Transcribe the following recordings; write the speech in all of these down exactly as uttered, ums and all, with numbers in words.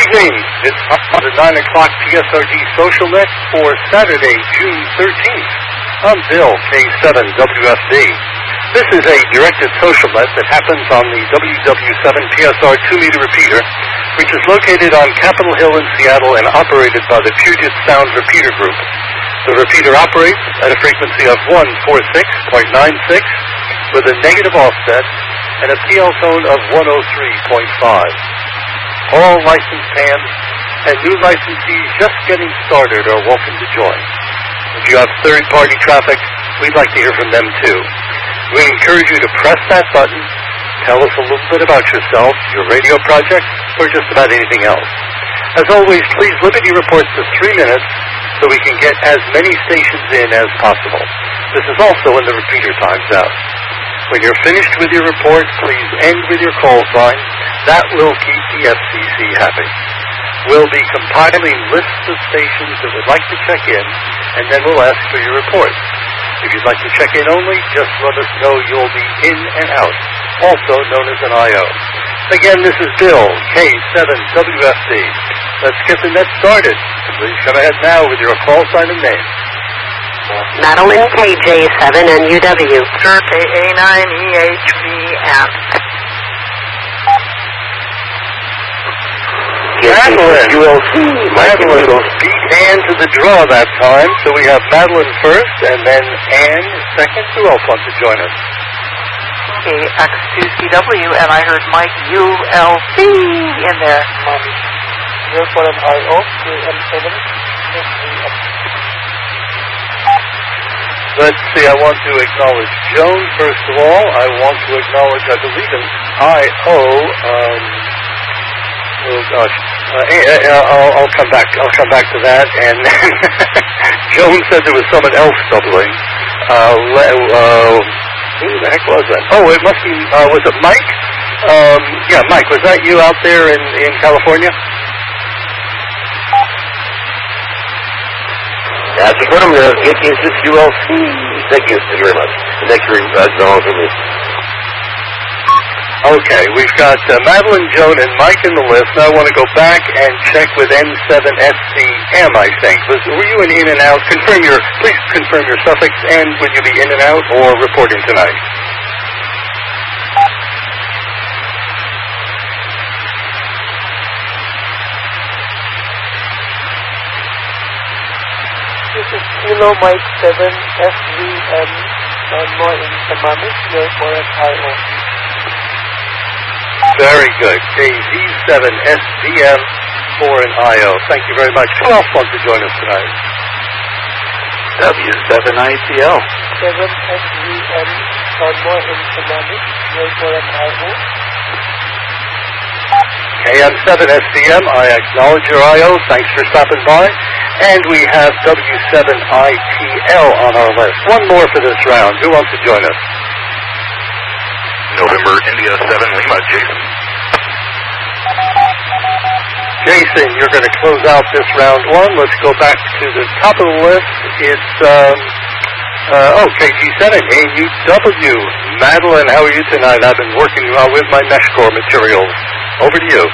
evening. It's the nine o'clock P S R D Social Net for Saturday, June thirteenth. I'm Bill, K seven W F D. This is a directed social net that happens on the W W seven P S R two-meter repeater, which is located on Capitol Hill in Seattle and operated by the Puget Sound Repeater Group. The repeater operates at a frequency of one forty-six point nine six with a negative offset and a P L tone of one oh three point five. All licensed hams and new licensees just getting started are welcome to join. If you have third-party traffic, we'd like to hear from them too. We encourage you to press that button, tell us a little bit about yourself, your radio project, or just about anything else. As always, please limit your reports to three minutes so we can get as many stations in as possible. This is also when the repeater times out. When you're finished with your report, please end with your call sign. That will keep the F C C happy. We'll be compiling lists of stations that would like to check in, and then we'll ask for your report. If you'd like to check in only, just let us know you'll be in and out, also known as an I O. Again, this is Bill, K seven W F D. Let's get the net started. Please come ahead now with your call sign and name. Madeline, K J seven N U W. Sir, K A nine E H V M. Madeline. U L C. Madeline beat Ann to the draw that time, so we have Madeline first, and then Ann second. Who else wants to join us? K X two C W, and I heard Mike U L C in there. Here for an I O, K M seven. Let's see, I want to acknowledge Joan first of all. I want to acknowledge, I believe, an I O. Um, oh gosh, uh, uh, I'll, I'll come back. I'll come back to that. And Joan said there was someone else doubling. Uh, uh, who the heck was that? Oh, it must be. Uh, was it Mike? Um, yeah, Mike. Was that you out there in in California? That's what I'm going to get you this U L C. Thank you very much. Thank you for me. Okay, we've got uh, Madeline, Joan, and Mike in the list. Now I want to go back and check with N seven S C M, I think. Was, were you an in and out? Confirm your, please confirm your suffix, and would you be in and out or reporting tonight? This is Kilo Mike seven S V M and more in Tamami, here for an I O. Very good. K Z seven S V M for an I O. Thank you very much. Who else wants to join us tonight? W seven I T L. seven S V M and more in Tamami, here for an I O. K M seven S V M, I acknowledge your I O. Thanks for stopping by. And we have W seven I T L on our list. One more for this round. Who wants to join us? November India seven Lima, Jason. Jason, you're going to close out this round one. Let's go back to the top of the list. It's, um, uh, oh, K G seven A U W. Madeline, how are you tonight? I've been working uh, with my mesh core materials. Over to you.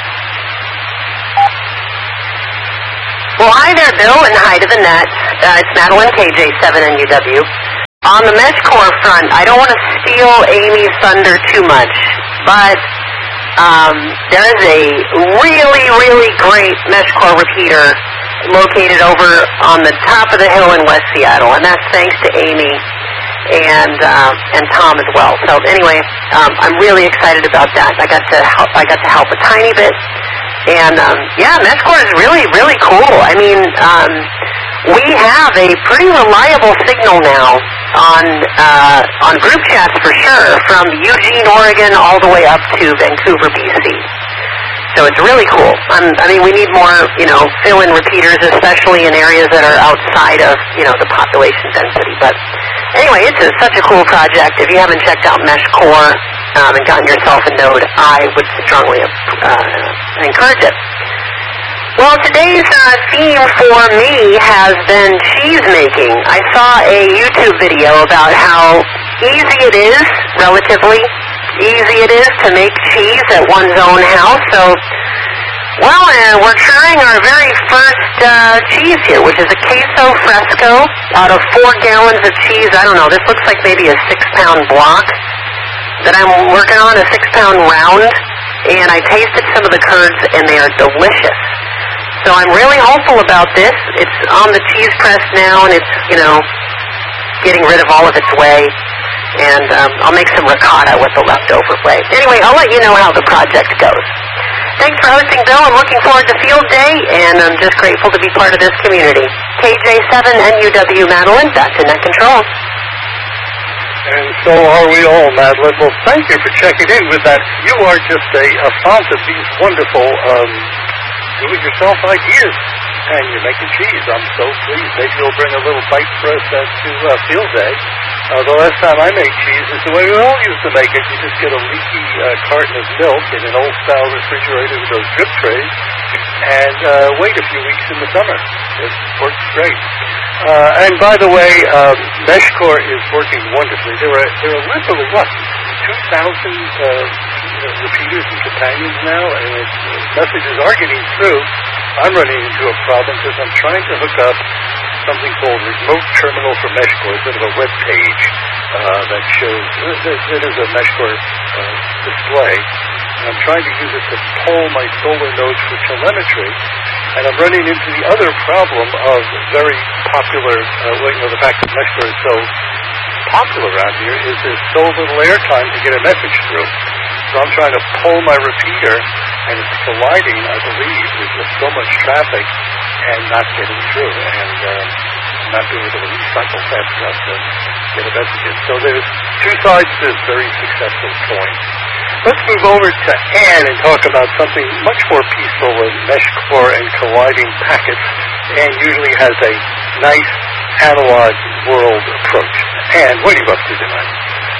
Well, hi there, Bill, and hi to the net. Uh, it's Madeline, K J seven N U W. On the mesh core front, I don't want to steal Amy's thunder too much, but um, there is a really, really great mesh core repeater located over on the top of the hill in West Seattle, and that's thanks to Amy and uh, and Tom as well. So anyway, um, I'm really excited about that. I got to help. I got to help a tiny bit. And, um, yeah, MeshCore is really, really cool. I mean, um, we have a pretty reliable signal now on uh, on group chats for sure, from Eugene, Oregon, all the way up to Vancouver, B C. So it's really cool. Um, I mean, we need more, you know, fill-in repeaters, especially in areas that are outside of, you know, the population density. But anyway, it's a, such a cool project. If you haven't checked out MeshCore um, and gotten yourself a node, I would strongly uh, encourage it. Well, today's uh, theme for me has been cheese making. I saw a YouTube video about how easy it is, relatively easy it is to make cheese at one's own house. So Well, uh, we're trying our very first uh, cheese here, which is a queso fresco out of four gallons of cheese. I don't know, this looks like maybe a six-pound block that I'm working on, a six-pound round, and I tasted some of the curds, and they are delicious. So I'm really hopeful about this. It's on the cheese press now, and it's, you know, getting rid of all of its whey, and um, I'll make some ricotta with the leftover whey. Anyway, I'll let you know how the project goes. Thanks for hosting, Bill. I'm looking forward to Field Day, and I'm just grateful to be part of this community. K J seven N U W Madeline, back to Net Control. And so are we all, Madeline. Well, thank you for checking in with that. You are just a, a font of these wonderful um, do-it-yourself ideas. And you're making cheese. I'm so pleased. Maybe you'll bring a little bite for us at to uh, Field Day. Uh, the last time I made cheese is the way we all used to make it. You just get a leaky uh, carton of milk in an old-style refrigerator with those drip trays and uh, wait a few weeks in the summer. It works great. Uh, and by the way, um, MeshCore is working wonderfully. There are, there are literally, what, two thousand uh, repeaters and companions now, and it's, uh, messages are getting through. I'm running into a problem because I'm trying to hook up something called Remote Terminal for MeshCore. It's sort of a web page uh, that shows, it is a MeshCore uh, display. And I'm trying to use it to pull my solar nodes for telemetry. And I'm running into the other problem of very popular, uh, well, you know, the fact that MeshCore is so popular around here is there's so little airtime to get a message through. So I'm trying to pull my repeater, and it's colliding, I believe, with just so much traffic and not getting through, and uh, not being able to recycle fast enough to get a message in. So there's two sides to this very successful coin. Let's move over to Ann and talk about something much more peaceful than MeshCore and colliding packets. Ann usually has a nice analog world approach. Ann, what are you up to tonight?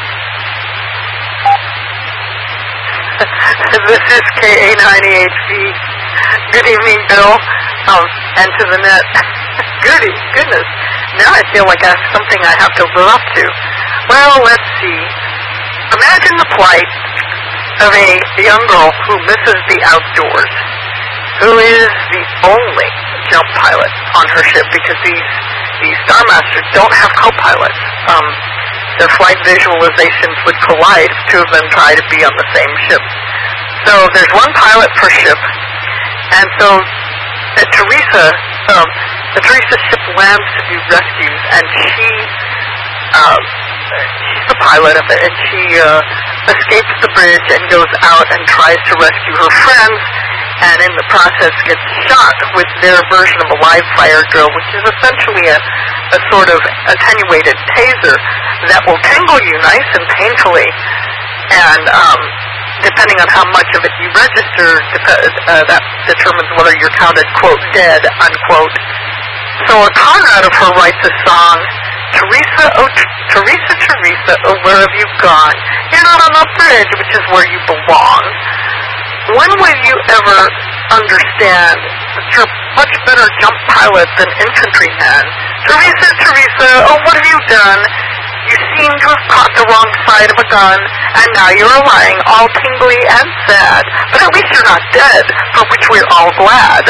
This is K A ninety H V. Good evening, Bill, um, and to the net. Goody, goodness. Now I feel like I have something I have to live up to. Well, let's see. Imagine the plight of a young girl who misses the outdoors, who is the only jump pilot on her ship because these these Star Masters don't have co-pilots. Um, their flight visualizations would collide if two of them try to be on the same ship. So there's one pilot per ship, and so uh, Teresa, um, the Teresa ship lands to do rescues, and she, uh, she's the pilot of it, and she uh, escapes the bridge and goes out and tries to rescue her friends, and in the process gets shot with their version of a live fire drill, which is essentially a, a sort of attenuated taser that will tingle you nice and painfully, and um, depending on how much of it you register, uh, that determines whether you're counted, quote, dead, unquote. So a comrade of her writes a song, Teresa, oh, T- Teresa, Teresa, oh, where have you gone? You're not on the bridge, which is where you belong. When will you ever understand that you're a much better jump pilot than infantryman? Teresa, Teresa, oh, what have you done? You seem to have caught the wrong side of a gun, and now you're lying all tingly and sad. But at least you're not dead, for which we're all glad.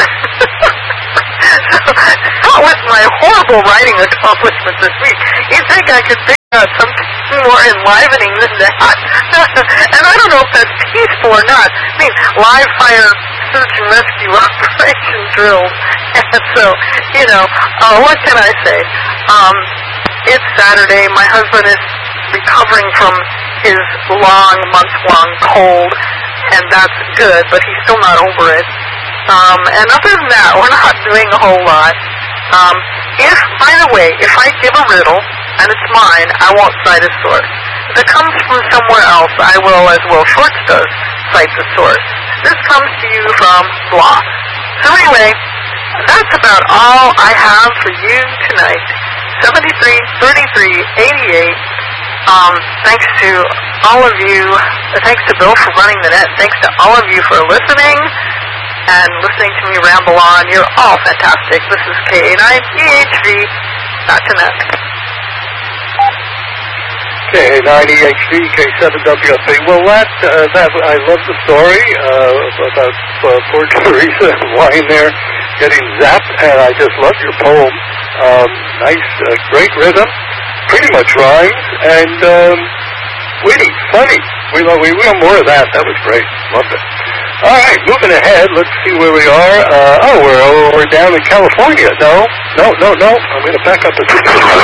So, that was my horrible writing accomplishment this week. You'd think I could think out something more enlivening than that. And I don't know if that's peaceful or not. I mean, live fire search and rescue operation drills. And so, you know, uh, what can I say? Um, it's Saturday. My husband is recovering from his long, month-long cold, and that's good, but he's still not over it. Um, and other than that, we're not doing a whole lot. Um, if, by the way, if I give a riddle, and it's mine, I won't cite a source. If it comes from somewhere else, I will, as Will Shortz does, cite the source. This comes to you from blah. So anyway, that's about all I have for you tonight. seventy-three thirty-three eighty-eight. Um, thanks to all of you. Thanks to Bill for running the net. Thanks to all of you for listening and listening to me ramble on. You're all fantastic. This is K A nine E H V. Back to net. K nine E H V, K seven W S B. Well, that, uh, that, I love the story uh, about uh, poor Teresa lying there getting zapped, and I just love your poem. Um, nice, uh, great rhythm, pretty much rhymes, and um, witty, funny. We love, we want more of that. That was great. Loved it. All right, moving ahead. Let's see where we are. Uh, oh, we're we're down in California. No, no, no, no. I'm going to back up a bit.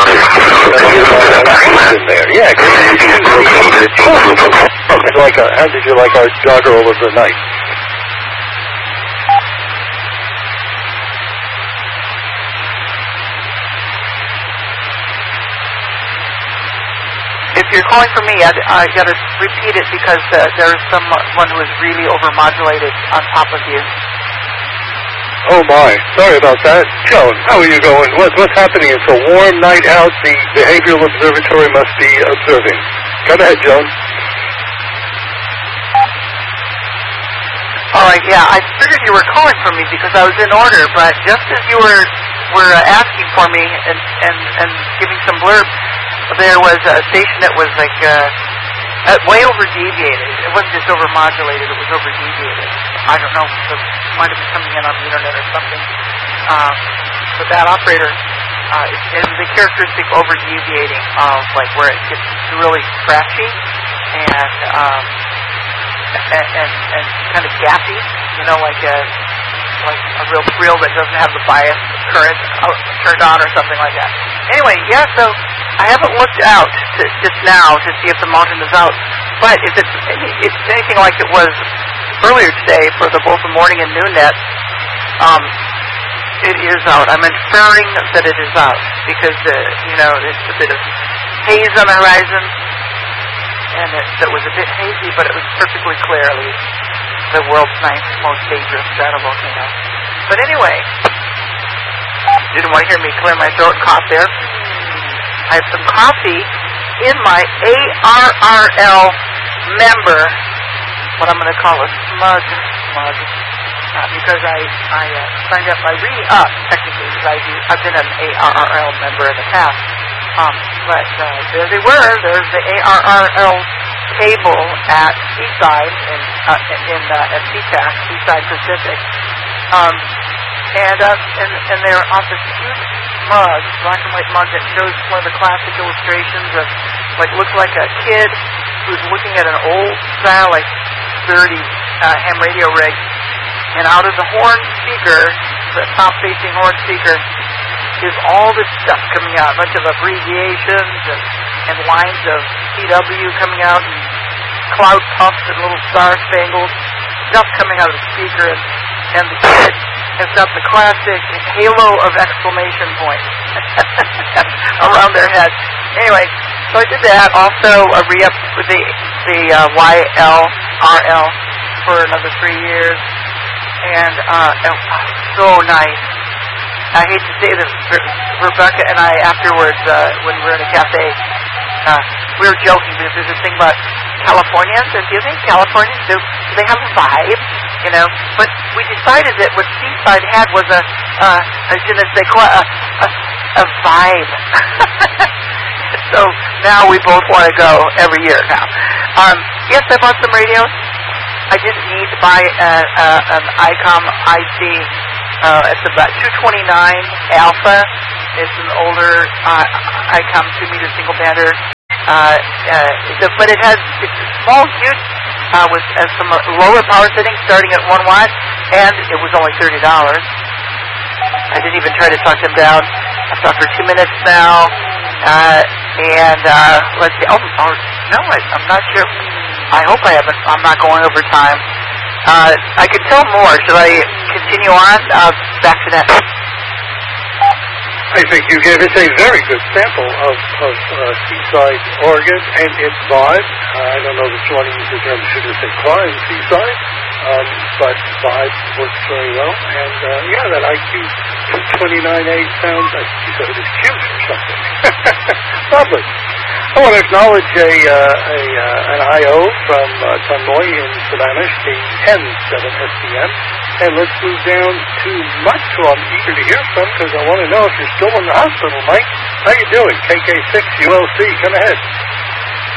In there. Yeah. Like a, how did you like our doggerel of the night? If you're calling for me, I, I got to repeat it because uh, there's someone who is really overmodulated on top of you. Oh my, sorry about that. Joan, how are you going? What, what's happening? It's a warm night out. The Behavioral Observatory must be observing. Come ahead, Joan. All right, yeah, I figured you were calling for me because I was in order, but just as you were were uh, asking for me and, and, and giving some blurb, there was a station that was like uh, uh, way over-deviated. It wasn't just over-modulated, it was over-deviated. I don't know, it might have been coming in on the internet or something. Uh, but that operator, uh, and the characteristic over-deviating of like where it gets really scratchy and, um, and, and, and kind of gappy, you know, like a, like a real reel that doesn't have the bias current turned on or something like that. Anyway, yeah, so I haven't looked out to, just now to see if the mountain is out, but if it's, if it's anything like it was earlier today for the both the morning and noon net, um, it is out. I'm inferring that it is out because, uh, you know, there's a bit of haze on the horizon, and it, it was a bit hazy, but it was perfectly clear, at least, the world's ninth most dangerous stratovolcano. But anyway, didn't want to hear me clear my throat and cough there. I have some coffee in my A R R L member, what I'm going to call a smug mug, uh, because I I uh, signed up, I re-up technically because I do, I've been an A R R L member in the past. Um, but uh, there they were. There's the A R R L table at Seaside in uh, in uh, at SeaTac, Seaside Pacific. Um, And, uh, and and they're off this huge mug, black and white mug that shows one of the classic illustrations of, like, looks like a kid who's looking at an old style, like, thirty uh, ham radio rig, and out of the horn speaker, the top-facing horn speaker, is all this stuff coming out, a bunch of abbreviations and, and lines of C W coming out, and cloud puffs and little star-spangled stuff coming out of the speaker, and, and the kid has got the classic halo of exclamation points around their head. Anyway, so I did that. Also, a re-up with the, the uh, Y L R L for another three years. And uh, it was so nice. I hate to say this, Rebecca and I afterwards, uh, when we were in a cafe, uh, we were joking because there's this thing about Californians, and do you think Californians do, do they have a vibe? You know, but we decided that what Seaside had was a, uh, a je ne sais quoi, a, a, a vibe. So now we both want to go every year now. Um, yes, I bought some radios. I didn't need to buy a, a, an ICOM I C. Uh, it's about two twenty-nine Alpha. It's an older uh, ICOM two-meter single-bander. Uh, uh, but it has it's a small unit uh, with uh, some lower power settings starting at one watt, and it was only thirty dollars. I didn't even try to talk them down. I've talked for two minutes now, uh, and uh, let's see. Oh, oh no, I, I'm not sure. I hope I haven't. I'm not going over time. Uh, I could tell more. Should I continue on? Uh, back to that. I think you gave us a very good sample of, of uh, Seaside, Oregon, and its vibe. Uh, I don't know that you want to use the term should have said crime, Seaside, um, but vibe works very well. And, uh, yeah, that I Q two twenty-nine A sounds, I think you said it was cute or something. Lovely. I want to acknowledge a, uh, a uh, an I O from uh, Tunmoy in Sammamish, the N seven S D M. And let's move down to Mike, who I'm eager to hear from, because I want to know if you're still in the hospital, Mike. How you doing? K K six U L C, come ahead.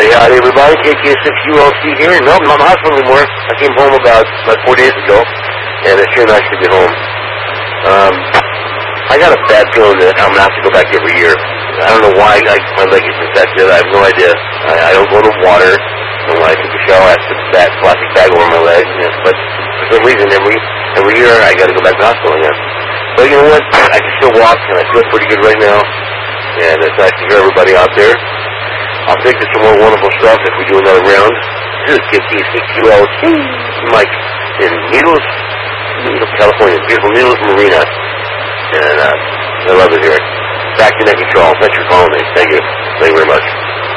Hey, howdy everybody, K K six U L C here. No, I'm not in the hospital anymore. I came home about, about four days ago, and it's sure nice to be home. Um, I got a bad feeling that I'm going to have to go back every year. I don't know why I, my leg is infected. I have no idea. I, I don't go to water. And when I take a shower, I put that plastic bag over my leg. You know, but for some reason, every every year, I got to go back to the hospital again. But you know what? I can still walk, and I feel pretty good right now. And it's nice to hear everybody out there. I'll think of some more wonderful stuff if we do another round. This is K K six U L C, Mike, in Needles, Needles, California. Beautiful Needles Marina. And uh, I love it here. Back to Net Control. Thanks for calling me. Thank you. Thank you very much.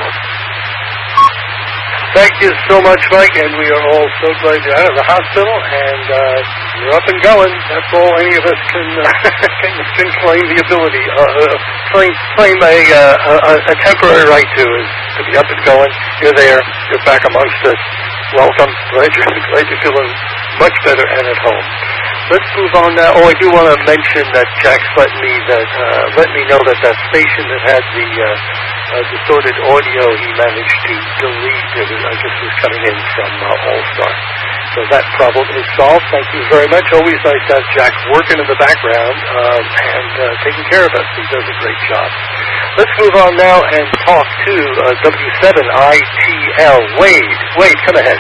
Thank you so much, Mike, and we are all so glad you're out of the hospital, and uh, you're up and going. That's all any of us can uh, can, can claim the ability, uh, uh, claim, claim a, uh, a, a temporary right to, is to be up and going. You're there. You're back amongst us. Welcome. Glad you're, glad you're feeling much better and at home. Let's move on now. Oh, I do want to mention that Jack's let me that uh, let me know that that station that had the uh, uh, distorted audio he managed to delete. It was, I guess it was coming in from uh, All-Star. So that problem is solved. Thank you very much. Always nice to have Jack working in the background um, and uh, taking care of us. He does a great job. Let's move on now and talk to uh, W seven I T L. Wade. Wade, come ahead.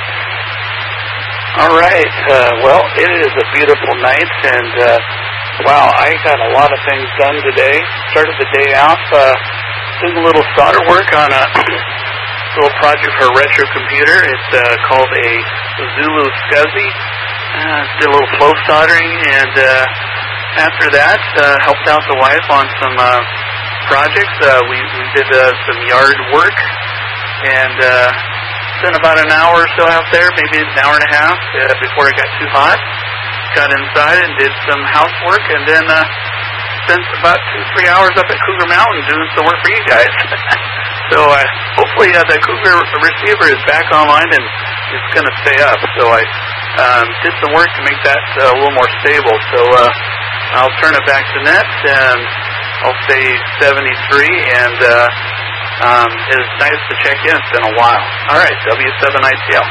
All right. Uh, well, it is a beautiful night, and uh, wow, I got a lot of things done today. Started the day off uh, doing a little solder work on a little project for a retro computer. It's uh, called a Zulu SCSI. Uh, did a little flow soldering, and uh, after that, uh, helped out the wife on some uh, projects. Uh, we, we did uh, some yard work, and uh, spent about an hour or so out there, maybe an hour and a half uh, before it got too hot. Got inside and did some housework, and then uh, spent about two, three hours up at Cougar Mountain doing some work for you guys. so uh, hopefully uh, the Cougar receiver is back online and it's going to stay up. So I um, did some work to make that uh, a little more stable. So uh, I'll turn it back to Net, and I'll say seventy-three, and uh, Um, it is nice to check in. It's been a while. All right, W seven I T L.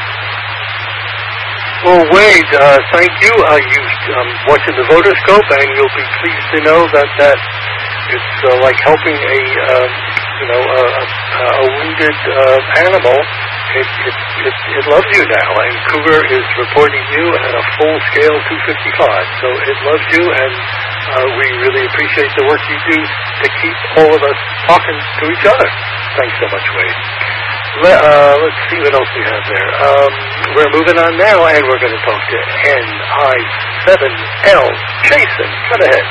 Well, Wade, uh, thank you. Uh, you um, watching the Votoscope, and you'll be pleased to know that that it's uh, like helping a um, you know a, a wounded uh, animal. It, it it it loves you now, and Cougar is reporting you at a full scale two fifty-five. So it loves you, and uh, we really appreciate the work you do to keep all of us talking to each other. Thanks so much, Wade. Let, uh, let's see what else we have there. Um, we're moving on now, and we're going to talk to N I seven L. Jason, come ahead.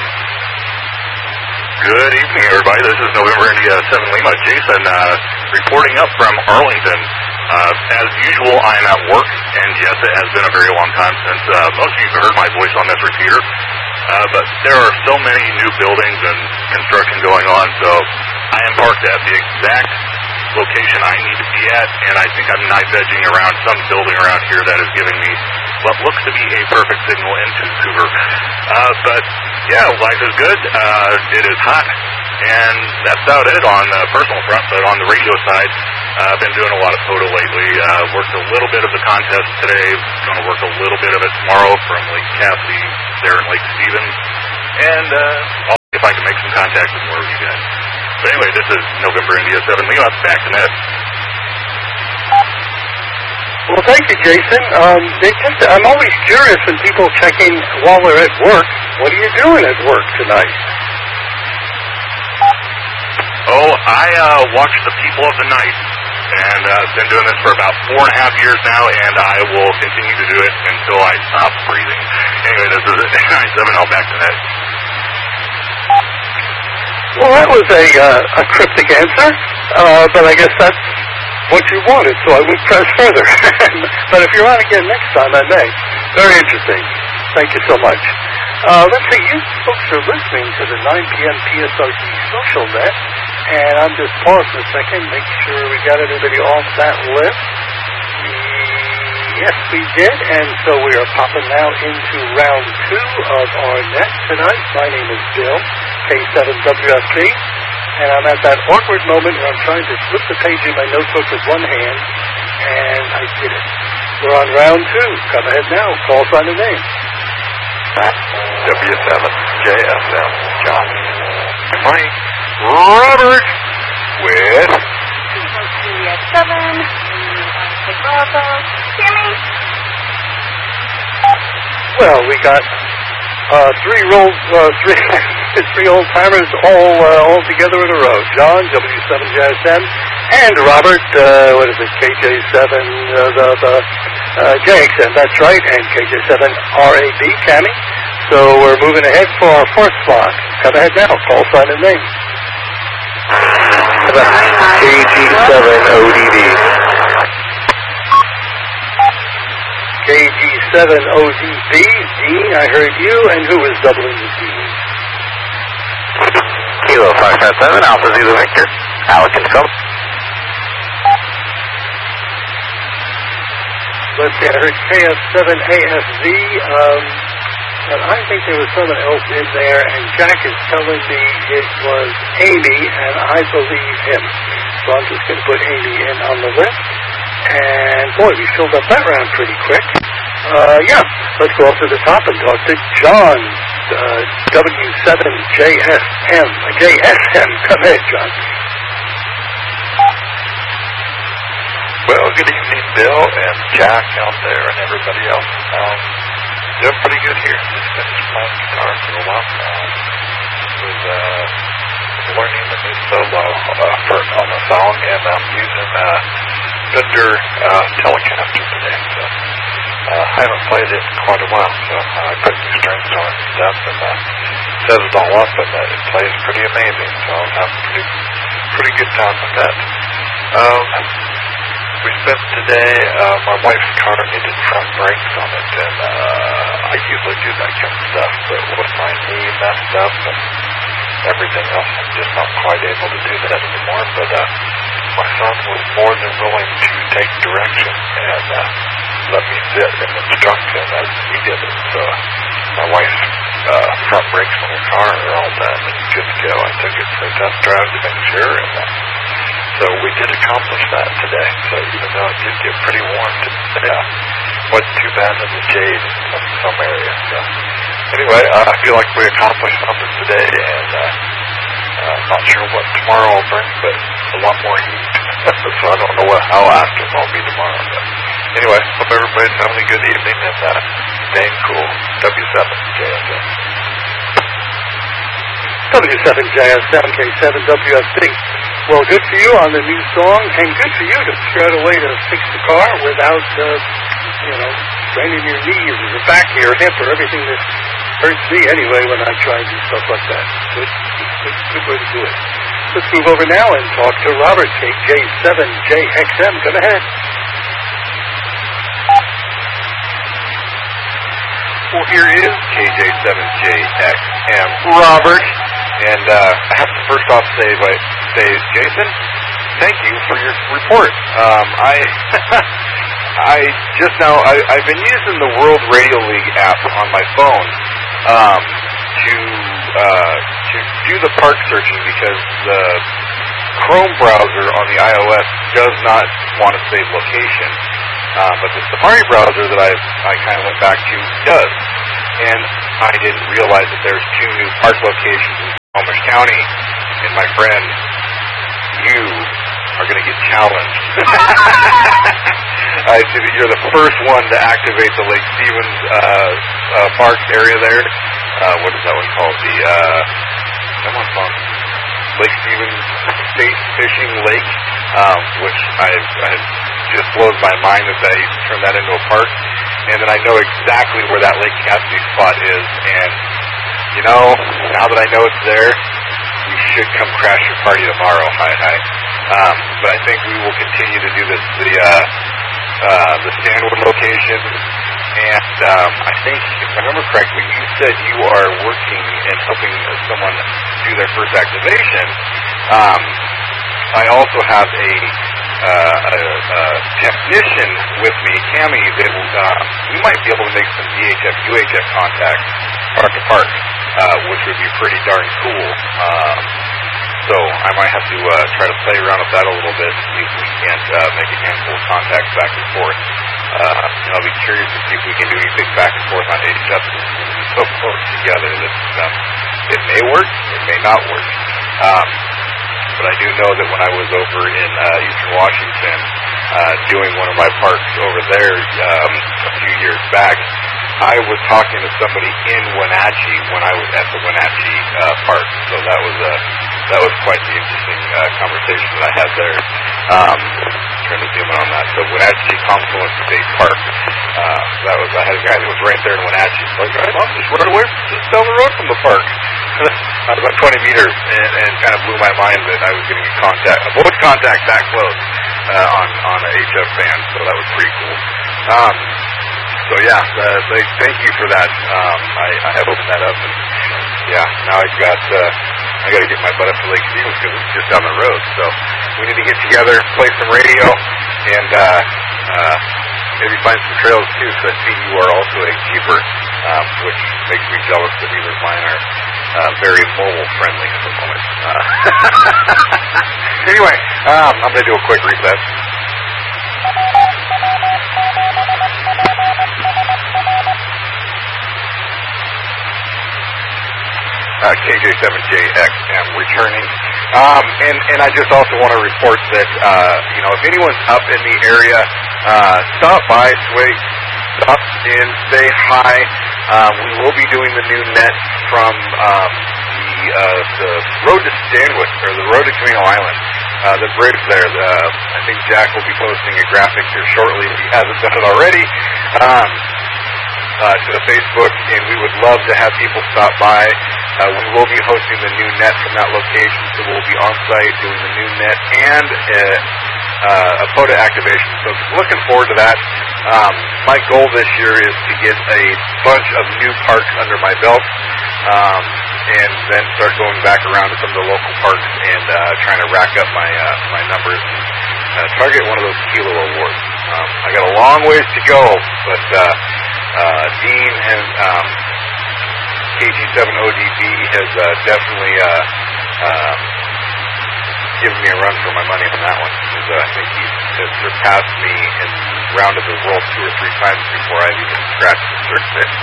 Good evening, everybody. This is November India seven Lima. Jason, uh, reporting up from Arlington. Uh, as usual, I am at work, and yes, it has been a very long time since uh, most of you have heard my voice on this repeater. Uh, but there are so many new buildings and construction going on, so I am parked at the exact location I need to be at, and I think I'm night vegging around some building around here that is giving me what looks to be a perfect signal into Cougar. Uh, but yeah, life is good. Uh, it is hot, and that's about it on the personal front. But on the radio side, uh, I've been doing a lot of photo lately. Uh, worked a little bit of the contest today. Going to work a little bit of it tomorrow from Lake Cassidy there in Lake Stevens, and uh, I'll see if I can make some contact with more of you guys. But anyway, this is November India seven Lima. Back to Ned. Well, thank you, Jason. Um, they just, I'm always curious when people check in while they're at work. What are you doing at work tonight? Oh, I uh, watch the people of the night, and I've uh, been doing this for about four and a half years now, and I will continue to do it until I stop breathing. Anyway, this is N I seven L. Back to Ned. Well, that was a, uh, a cryptic answer, uh, but I guess that's what you wanted, so I would press further. But if you're on again next time, I may. Very interesting. Thank you so much. Uh, let's see, you folks are listening to the nine p.m. P S R G Social Net, and I'm just pausing a second, make sure we got everybody off that list. Yes, we did, and so we are popping now into round two of our net tonight. My name is Bill, K seven W S B. and I'm at that awkward moment where I'm trying to flip the page in my notebook with one hand, and I did it. We're on round two. Come ahead now. Call sign and name. W seven J S M, John. Good morning. Robert with Juliet seven, Alpha Bravo, Tammy. Well, we got uh, three rolls, uh, three three old timers all uh, all together in a row. John, W seven J S M, and Robert, uh, what is it, K J seven, uh, the, the uh, J X M, that's right, and K J seven R A B, Tammy. So we're moving ahead for our fourth slot. Come ahead now, call sign and name. K G seven O D D. K G seven O D B, Dean, I heard you, and who is doubling the Dean? Kilo five five seven, Alpha Zulu Victor, Alec and Phil. Let's see, I heard K F seven A F Z, um, but I think there was someone else in there, and Jack is telling me it was Amy, and I believe him. So I'm just going to put Amy in on the list. And boy, we filled up that round pretty quick. Uh, yeah, let's go up to the top and talk to John, uh, W seven J S M. J S M, come ahead, John. Well, good evening, Bill and Jack out there and everybody else. Um, doing pretty good here. Just finished playing guitar for a while. Um, was uh, learning the new solo uh, for on the song, and I'm using uh, Fender uh, Telecaster today. So uh, I haven't played it in quite a while, so uh, I put new strings on it and stuff, and uh, set it all up, and uh, it plays pretty amazing. So I'm having pretty pretty good time with that. Um, We spent today, uh, my wife's car needed front brakes on it, and uh, I usually do that kind of stuff, but with my knee messed up and everything else, I'm just not quite able to do that anymore. But uh, my son was more than willing to take direction and uh, let me sit and instruct him as he did it. So my wife's uh, front brakes on her car are all done and good to go. I took it for a test drive to make sure, and uh, so we did accomplish that today. So even though it did get pretty warm today, uh, wasn't too bad in the shade in some, some areas. So anyway, uh, I feel like we accomplished something today, and uh, uh, not sure what tomorrow will bring, but a lot more heat. So I don't know what, how active I'll be tomorrow. But anyway, hope everybody's having a good evening and uh, staying cool. W seven J S M. W seven J S M, K seven W F C. Well, good for you on the new song, and good for you to figure out a way to fix the car without, uh, you know, straining your knees or your back or your hip or everything that hurts me anyway when I try and do stuff like that. Good, good, good way to do it. Let's move over now and talk to Robert, K J seven J X M. Come ahead. Well, here is K J seven J X M, Robert. And uh, I have to first off say, like, say, Jason, thank you for your report. Um, I I just now, I, I've been using the World Radio League app on my phone um, to uh, to do the park searching because the Chrome browser on the iOS does not want to save location. Uh, but the Safari browser that I I kind of went back to does. And I didn't realize that there's two new park locations in Snohomish County, and my friend, you are going to get challenged. I see that you're the first one to activate the Lake Stevens uh, uh, Park area there. Uh, what is that one called? The uh, that one's on Lake Stevens State Fishing Lake, um, which I've, I've just blows my mind that they turn that into a park. And then I know exactly where that Lake Cassidy spot is, and you know, now that I know it's there, you should come crash your party tomorrow. Hi, hi. Um, but I think we will continue to do this, the uh, uh, the Stanwood location, and um, I think, if I remember correctly, you said you are working and helping someone do their first activation. Um, I also have a Uh, a, a technician with me, Tammy, that uh, we might be able to make some V H F, U H F contacts park to park, uh, which would be pretty darn cool. Um, so I might have to uh, try to play around with that a little bit, see if we can't uh, make a handful of contacts back and forth. Uh, you know, I'll be curious to see if we can do anything back and forth on H F. We're so close together that um, it may work, it may not work. Um, but I do know that when I was over in uh, Eastern Washington uh, doing one of my parks over there um, a few years back, I was talking to somebody in Wenatchee when I was at the Wenatchee uh, park. So that was a that was quite the interesting uh, conversation that I had there. Um, trying to zoom in on that. So Wenatchee Confluence State Park. Uh, that was I had a guy that was right there in Wenatchee. So like, I'm just right away, just down the road from the park. About twenty meters, and, and kind of blew my mind that I was getting a contact, a voice contact that close uh, on on a H F band. So that was pretty cool. Um, So yeah, uh, they, thank you for that. Um, I, I have opened that up, and yeah, now I've got uh, I got to get my butt up to Lake Stevens because it's just down the road. So we need to get together, play some radio, and uh, uh, maybe find some trails too. So I see you are also a keeper, um, which makes me jealous that either of mine are uh, very mobile friendly at the moment. Uh, anyway, um, I'm going to do a quick reset. Uh, K J seven J X M returning. Um, and, and I just also want to report that, uh, you know, if anyone's up in the area, uh, stop by, swig, stop in, say hi. Um, we will be doing the new net from um, the, uh, the road to Stanwood, or the road to Camino Island. Uh, the bridge there. The, I think Jack will be posting a graphic here shortly if he hasn't done it already. Um, Uh, to the Facebook, and we would love to have people stop by. Uh, we will be hosting the new net from that location, so we'll be on site doing the new net and a, uh, a POTA activation. So looking forward to that. Um, my goal this year is to get a bunch of new parks under my belt, um, and then start going back around to some of the local parks and uh, trying to rack up my uh, my numbers and uh, target one of those Kilo awards. Um, I got a long ways to go, but uh, Uh, Dean and um, K G seven O D B has uh, definitely uh, uh, given me a run for my money on that one. Because, uh, I think he has surpassed me and rounded the world two or three times before I've even scratched the surface.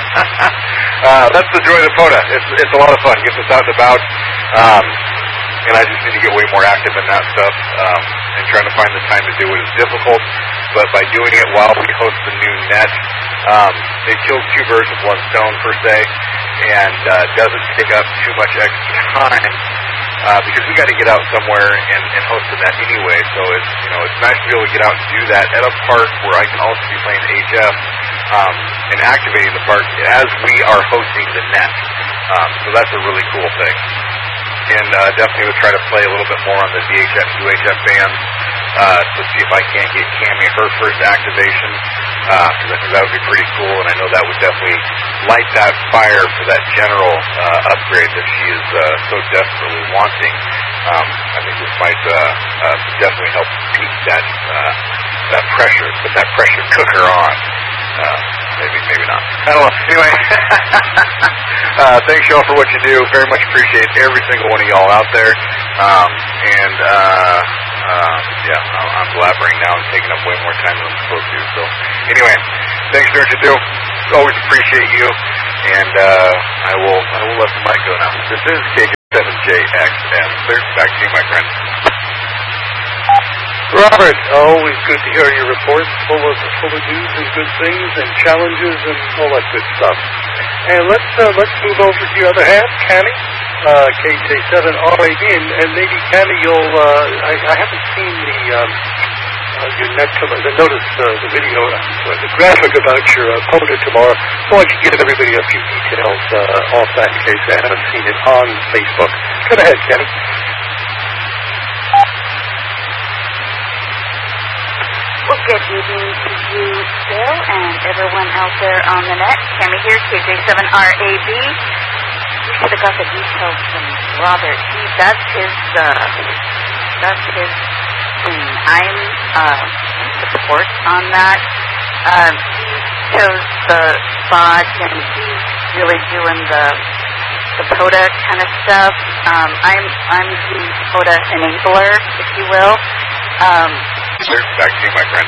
uh, that's the joy of the POTA. It's, it's a lot of fun. Gets us out and about. Um, and I just need to get way more active in that stuff. Um, and trying to find the time to do it is difficult. But by doing it while we host the new net, Um, it kills two birds with one stone per se, and uh, doesn't take up too much extra time uh, because we got to get out somewhere and, and host the net anyway. So it's you know it's nice to be able to get out and do that at a park where I can also be playing H F um, and activating the park as we are hosting the net. Um, so that's a really cool thing. And uh, definitely would try to play a little bit more on the D H F and U H F bands uh, to see if I can't get Cammie her first activation, because uh, I think that would be pretty cool, and I know that would definitely light that fire for that general uh, upgrade that she is uh, so desperately wanting. Um, I think this might uh, uh, definitely help peak that uh, that pressure, put that pressure cooker on. Uh, maybe, maybe not. I don't know. Anyway, uh, thanks y'all for what you do. Very much appreciate every single one of y'all out there. Um, and uh, uh, yeah, I'm blabbering now and taking up way more time than I'm supposed to. So anyway, thanks for what you do. Always appreciate you. And uh, I will I will let the mic go now. This is K J seven J X M. Back to you, my friend. Robert, always good to hear your reports, full of full of news and good things and challenges and all that good stuff. And let's uh, let's move over to the other half, Cammie, uh, K J seven R A B, and, and maybe Cammie, you'll uh, I, I haven't seen the um, uh, your net tomorrow. The notice uh, the video, uh, the graphic about your uh, POTA tomorrow. So I can give everybody a few details uh, off that in case they haven't seen it on Facebook. Go ahead, Cammie. Well, good evening to you, Bill, and everyone out there on the net. Cammie here, K J seven R A B. We should have got the details from Robert. He does his, uh, does his thing. I'm, uh, in support on that. Um, he chose the spot, and he's really doing the, the POTA kind of stuff. Um, I'm I'm the Dakota enabler, if you will. Um, Back to you, my friend.